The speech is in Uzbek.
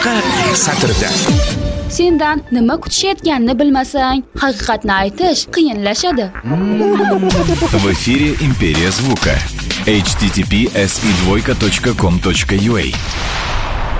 satrda. Sendan nima kutishayotganini bilmasang, haqiqatni aytish qiyinlashadi. В эфире «Империя звука». http://si2.com.ua